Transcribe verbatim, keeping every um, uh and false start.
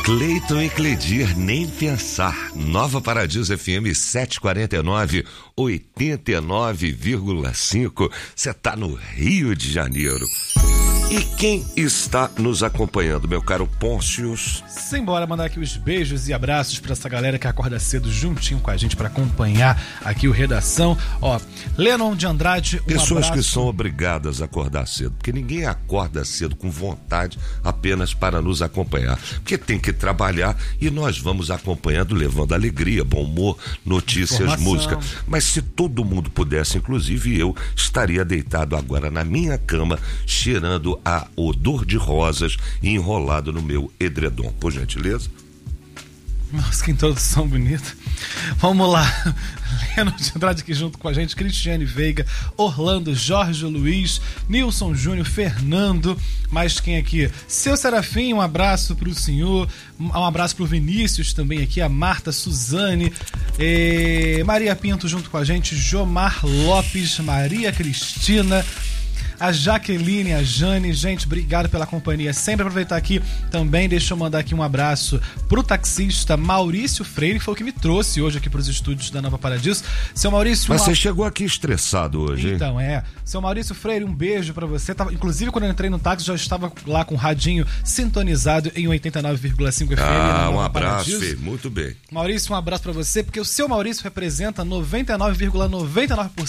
Cleiton e Cledir, nem pensar. Nova Paradiso F M setecentos e quarenta e nove, oitenta e nove vírgula cinco. Você tá no Rio de Janeiro. E quem está nos acompanhando, meu caro Pôncios? Simbora mandar aqui os beijos e abraços pra essa galera que acorda cedo juntinho com a gente pra acompanhar aqui o Redação. Ó, Lennon de Andrade, um Pessoas abraço. que são obrigadas a acordar cedo, porque ninguém acorda cedo com vontade apenas para nos acompanhar, porque tem que trabalhar e nós vamos acompanhando, levando alegria, bom humor, notícias, Informação. música. Mas se todo mundo pudesse, inclusive eu, estaria deitado agora na minha cama, cheirando a odor de rosas e enrolado no meu edredom. Por gentileza. Nossa, que introdução bonita. Vamos lá. Lennon de Andrade aqui junto com a gente, Cristiane Veiga, Orlando, Jorge Luiz, Nilson Júnior, Fernando, mais quem aqui? Seu Serafim, um abraço pro senhor, um abraço pro Vinícius também aqui, a Marta, Suzane, eh, Maria Pinto junto com a gente, Jomar Lopes, Maria Cristina, a Jaqueline, a Jane. Gente, obrigado pela companhia. Sempre aproveitar aqui também, deixa eu mandar aqui um abraço pro taxista Maurício Freire, que foi o que me trouxe hoje aqui pros estúdios da Nova Paradiso. Seu Maurício... Mas uma... você chegou aqui estressado hoje, hein? Então, é. Seu Maurício Freire, um beijo pra você. Tava, inclusive, quando eu entrei no táxi, já estava lá com o radinho sintonizado em oitenta e nove vírgula cinco F M. Ah, um abraço, Fê. Muito bem. Maurício, um abraço pra você, porque o seu Maurício representa noventa e nove vírgula noventa e nove por cento